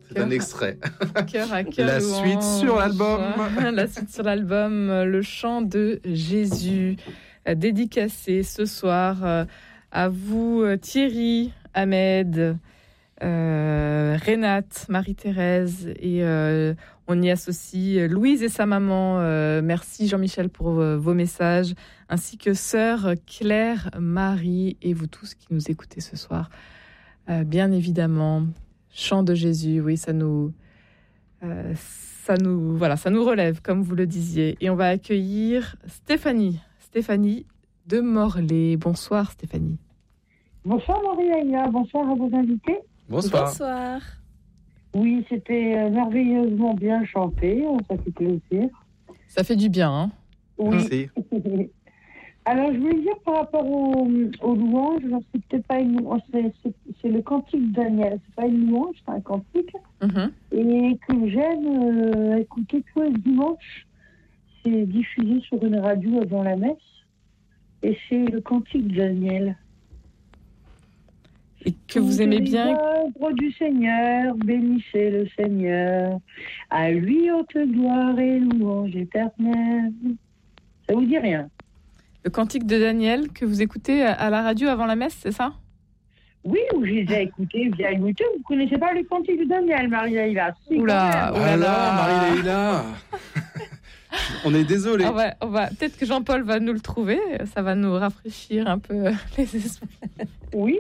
C'est un extrait. Cœur à cœur. La suite sur l'album. La suite sur l'album, le chant de Jésus, dédicacé ce soir à vous, Thierry, Ahmed, Renate, Marie-Thérèse, et on y associe Louise et sa maman. Merci Jean-Michel pour vos messages, ainsi que sœur Claire, Marie et vous tous qui nous écoutez ce soir. Bien évidemment, chant de Jésus, oui, ça nous relève, comme vous le disiez. Et on va accueillir Stéphanie de Morlaix. Bonsoir Stéphanie. Bonsoir Marie-Laïla, bonsoir à vos invités. Bonsoir. Oui, c'était merveilleusement bien chanté, ça fait plaisir. Ça fait du bien, hein? Oui. Merci. Alors, je voulais dire par rapport aux louanges, c'est peut-être pas une louange, c'est le cantique de Daniel. C'est pas une louange, c'est un cantique. Mm-hmm. Et que j'aime écouter tous les dimanches. C'est diffusé sur une radio avant la messe. Et c'est le cantique de Daniel. Et que vous aimez bien. L'œuvre du Seigneur, bénissez le Seigneur. À lui haute gloire et louange éternelle. Ça vous dit rien? Le cantique de Daniel que vous écoutez à la radio avant la messe, c'est ça? Oui, ou j'ai déjà écouté via YouTube. Vous connaissez pas le cantique de Daniel, Marie-Laïla? Oula, Marie-Laïla. On est désolé. On va peut-être que Jean-Paul va nous le trouver. Ça va nous rafraîchir un peu les esprits. Oui.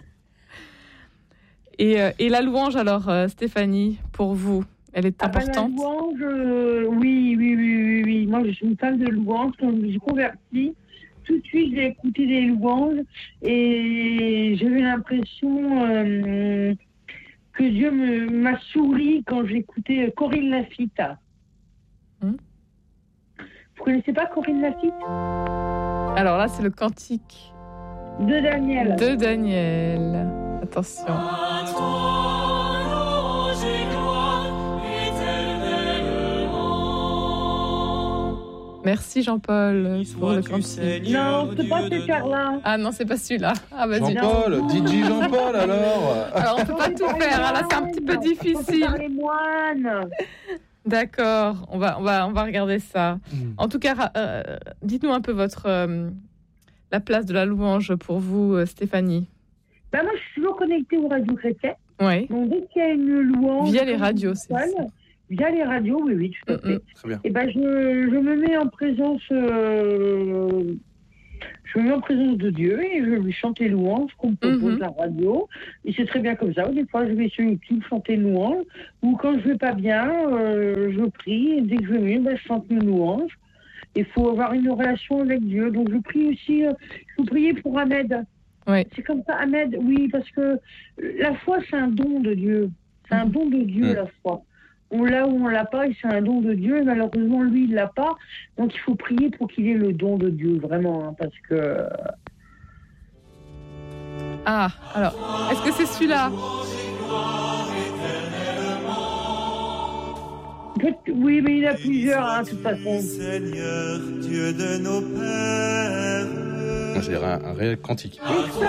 Et la louange alors, Stéphanie, pour vous, elle est importante? La louange, oui. Moi, je suis une fan de louange. Quand je me suis convertie, tout de suite, j'ai écouté des louanges et j'avais l'impression que Dieu m'a souri quand j'écoutais Corinne Laffitte. Vous connaissez pas Corinne Laffitte? Alors là, c'est le cantique de Daniel. Attention. Merci Jean-Paul pour le cantique. Non, c'est pas ce char-là. Ah non, c'est pas celui-là. Ah, vas-y. Jean-Paul, DJ Jean-Paul alors. Alors on peut pas tout faire, hein, là c'est un petit peu difficile. Les moines. D'accord, on va regarder ça. En tout cas, dites-nous un peu la place de la louange pour vous, Stéphanie. Moi, je suis toujours connectée aux radios chrétiennes. Oui. Donc, dès qu'il y a une louange... Via les radios, c'est ça. Via les radios, oui, tout à fait. Très bien. Et je me mets en présence... je me mets en présence de Dieu et je lui chante les louanges qu'on me propose la radio. Et c'est très bien comme ça. Des fois, je vais sur YouTube chanter une louange. Ou quand je vais pas bien, je prie. Et dès que je vais mieux, je chante une louange. Il faut avoir une relation avec Dieu. Donc, je prie aussi... il faut prier pour Ahmed. Oui. C'est comme ça, Ahmed, oui, parce que la foi, c'est un don de Dieu. C'est un don de Dieu, la foi. On l'a ou on l'a pas, et c'est un don de Dieu. Et malheureusement, lui, il l'a pas. Donc, il faut prier pour qu'il ait le don de Dieu, vraiment, hein, parce que... Ah, alors, est-ce que c'est celui-là? Oui, mais il y en a plusieurs, hein, de toute façon. Seigneur, Dieu de nos pères. C'est un réel cantique.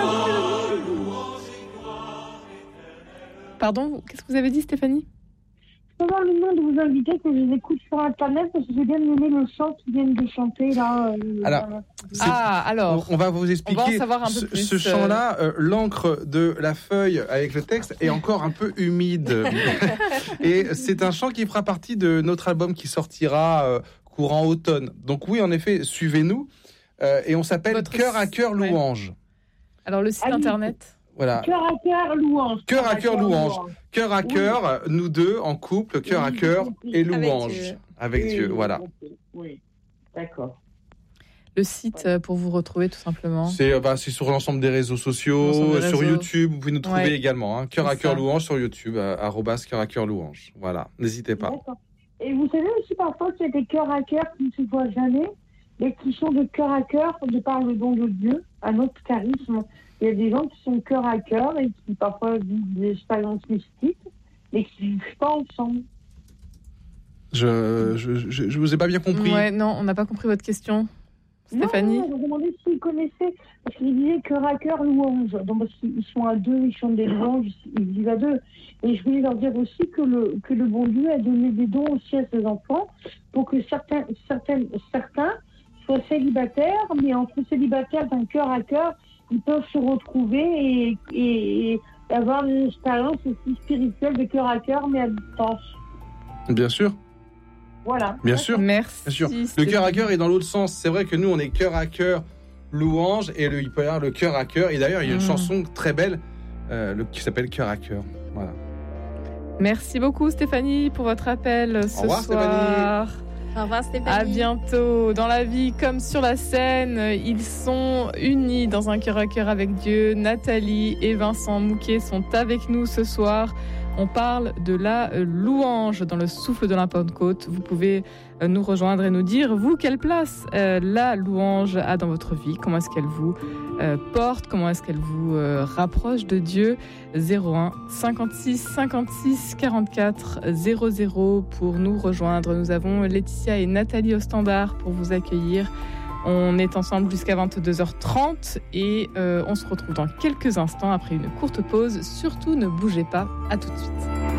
Pardon, qu'est-ce que vous avez dit, Stéphanie? Je peux avoir le nom de vos invités que je les écoute sur Internet parce que j'ai bien aimé le chant qu'ils viennent de chanter là. Alors, on va vous expliquer. On va en savoir un peu plus. Ce chant-là, l'encre de la feuille avec le texte est encore un peu humide. Et c'est un chant qui fera partie de notre album qui sortira courant automne. Donc oui, en effet, suivez-nous. Et on s'appelle Cœur à cœur louange. Alors le site internet. Voilà. Cœur à cœur louange. Cœur à cœur louange. Cœur à cœur, nous deux en couple, cœur à cœur et louange. Avec Dieu, voilà. Oui, d'accord. Le site pour vous retrouver tout simplement. C'est sur l'ensemble des réseaux sociaux, sur YouTube, vous pouvez nous trouver également. Hein. Cœur à cœur louange sur YouTube, @cœur à cœur louange. Voilà, n'hésitez pas. D'accord. Et vous savez aussi parfois qu'il y a des cœurs à cœur qui ne se voient jamais, mais qui sont de cœur à cœur de par le don de Dieu, un autre charisme. Il y a des gens qui sont cœur à cœur et qui parfois vivent des expériences mystiques, mais qui ne vivent pas ensemble. Je vous ai pas bien compris. Ouais, non, on n'a pas compris votre question. Stéphanie? Non, je me demandais s'ils connaissaient, parce qu'ils disaient cœur à cœur louange. Donc, parce qu'ils sont à deux, ils chantent des louanges, ils vivent à deux. Et je voulais leur dire aussi que le bon Dieu a donné des dons aussi à ses enfants pour que certains soient célibataires, mais entre célibataires d'un cœur à cœur, ils peuvent se retrouver et avoir une expérience aussi spirituelle de cœur à cœur, mais à distance. Bien sûr. Voilà. Bien sûr. Merci. Bien sûr. Le cœur à cœur est dans l'autre sens. C'est vrai que nous, on est cœur à cœur louange et il peut y avoir le cœur à cœur. Et d'ailleurs, il y a une chanson très belle qui s'appelle Cœur à cœur. Voilà. Merci beaucoup Stéphanie pour votre appel ce revoir, soir. Au revoir Stéphanie. À bientôt. Dans la vie comme sur la scène, ils sont unis dans un cœur à cœur avec Dieu. Nathalie et Vincent Mouquet sont avec nous ce soir. On parle de la louange dans le souffle de la Pentecôte. Vous pouvez nous rejoindre et nous dire, vous, quelle place la louange a dans votre vie? Comment est-ce qu'elle vous porte? Comment est-ce qu'elle vous rapproche de Dieu? 01 56 56 44 00 pour nous rejoindre. Nous avons Laetitia et Nathalie au standard pour vous accueillir. On est ensemble jusqu'à 22h30 et on se retrouve dans quelques instants après une courte pause. Surtout ne bougez pas, à tout de suite.